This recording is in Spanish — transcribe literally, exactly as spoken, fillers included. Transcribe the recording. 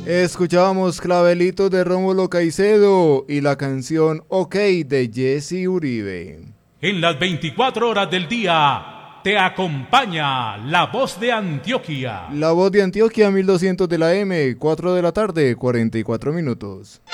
Escuchábamos Clavelitos de Rómulo Caicedo y la canción OK de Jesse Uribe. En las veinticuatro horas del día te acompaña La Voz de Antioquia. La Voz de Antioquia, mil doscientos de la M, cuatro de la tarde, cuarenta y cuatro minutos.